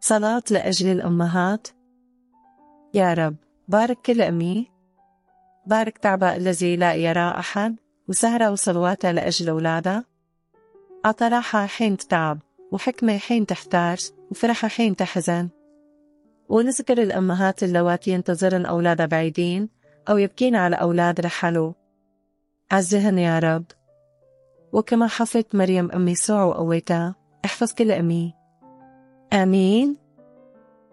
صلاة لأجل الأمهات. يا رب بارك كل أمي، بارك تعبها الذي لا يرى أحد، وسهرة وصلواتها لأجل أولادها. أعطى راحة حين تتعب، وحكمة حين تحتاج، وفرحة حين تحزن. ونذكر الأمهات اللواتي ينتظرن أولادها بعيدين، أو يبكين على أولاد رحلوا. عزهن يا رب. وكما حفظت مريم أم يسوع وقويتها، احفظ كل أمي. آمين.